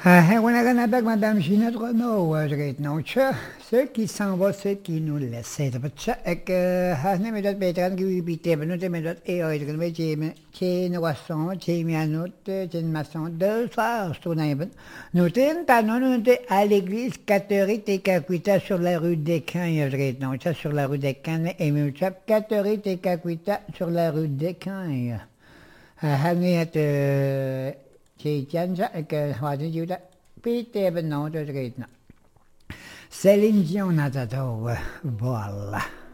On a rien avec Madame Ginette Renaud, je dirais non, ceux qui s'en vont, ceux qui nous laissent. C'est pas ça, et que, ne me donne pas de qui bite, mais nous te me donne, et je me dis, tiens, nous sommes, tiens, nous, tiens, maçon, deux soirs, sur l'imben. Nous nous à l'église catholique et cacuita sur la rue des Cains, je dirais non, ça sur la rue des Cains, et nous sommes catholique et cacuita sur la rue des Cains. Chị chán cái hòa trên dưới đó pi tê bên nó cho cái nó Céline Dion à ta đâu voilà